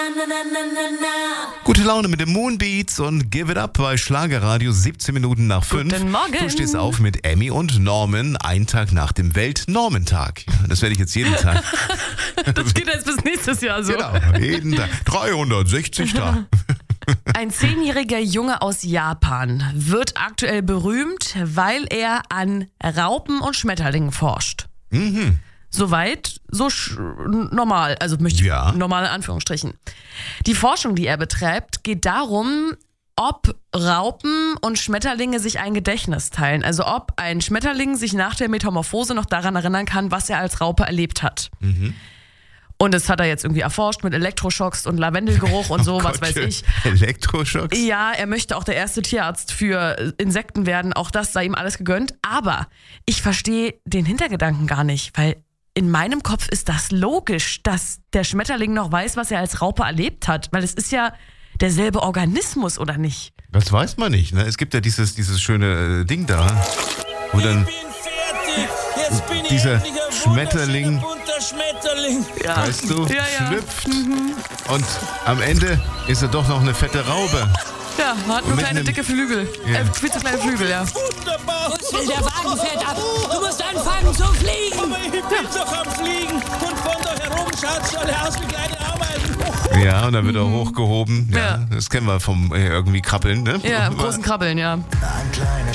Gute Laune mit den Moonbeats und Give It Up bei Schlagerradio 17 Minuten nach 5. Guten Morgen. Du stehst auf mit Emmy und Norman, einen Tag nach dem Weltnormentag. Ja, das werde ich jetzt jeden Tag. Das geht jetzt bis nächstes Jahr so. Genau, jeden Tag. 360 Tage. Ein 10-jähriger Junge aus Japan wird aktuell berühmt, weil er an Raupen und Schmetterlingen forscht. Soweit, so normal, also möchte ich normal in Anführungsstrichen. Die Forschung, die er betreibt, geht darum, ob Raupen und Schmetterlinge sich ein Gedächtnis teilen. Also ob ein Schmetterling sich nach der Metamorphose noch daran erinnern kann, was er als Raupe erlebt hat. Und das hat er jetzt irgendwie erforscht mit Elektroschocks und Lavendelgeruch und so, was weiß ich. Elektroschocks? Ja, er möchte auch der erste Tierarzt für Insekten werden. Auch das sei ihm alles gegönnt. Aber ich verstehe den Hintergedanken gar nicht, weil in meinem Kopf ist das logisch, dass der Schmetterling noch weiß, was er als Raupe erlebt hat. Weil es ist ja derselbe Organismus, oder nicht? Das weiß man nicht. Ne? Es gibt ja dieses schöne Ding da, wo dann dieser Schmetterling, weißt du, schlüpft und am Ende ist er doch noch eine fette Raube. Ja, hat nur kleine dicke Flügel. Viel zu kleine Flügel, ja. Wunderbar. Der Wagen fährt ab. Du musst anfangen zu fliegen. Aber ich bin doch am Fliegen. Und von da herum schaut es alle aus wie kleine Ameisen. Ja, und dann wird er hochgehoben. Ja, das kennen wir vom irgendwie Krabbeln, ne? Ja, großen Krabbeln, ja.